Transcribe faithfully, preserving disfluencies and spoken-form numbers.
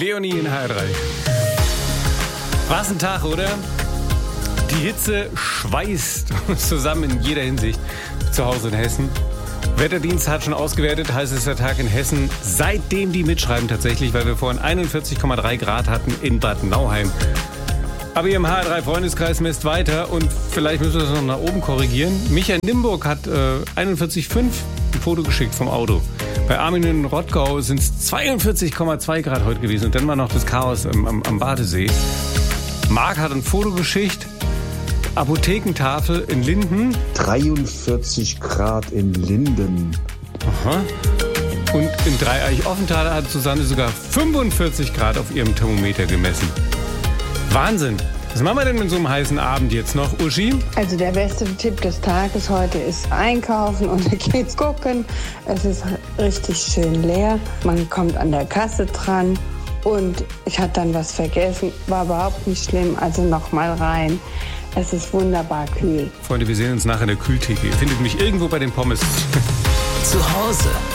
Leonie in H R drei. Was ein Tag, oder? Die Hitze schweißt uns zusammen in jeder Hinsicht zu Hause in Hessen. Wetterdienst hat schon ausgewertet, heißester Tag in Hessen, seitdem die mitschreiben tatsächlich, weil wir vorhin einundvierzig Komma drei Grad hatten in Bad Nauheim. Aber ihr im H R drei Freundeskreis messt weiter und vielleicht müssen wir das noch nach oben korrigieren. Michael Nimburg hat äh, einundvierzig Komma fünf ein Foto geschickt vom Auto. Bei Armin in Rottgau sind es zweiundvierzig Komma zwei Grad heute gewesen und dann war noch das Chaos am, am, am Badesee. Marc hat ein Foto geschickt. Apothekentafel in Linden. dreiundvierzig Grad in Linden. Aha. Und in Dreieich-Offenthaler hat Susanne sogar fünfundvierzig Grad auf ihrem Thermometer gemessen. Wahnsinn. Was machen wir denn mit so einem heißen Abend jetzt noch, Uschi? Also der beste Tipp des Tages heute ist einkaufen und dann geht's gucken. Es ist richtig schön leer. Man kommt an der Kasse dran und ich hatte dann was vergessen. War überhaupt nicht schlimm, also nochmal rein. Es ist wunderbar kühl. Freunde, wir sehen uns nachher in der Kühltheke. Ihr findet mich irgendwo bei den Pommes. Zu Hause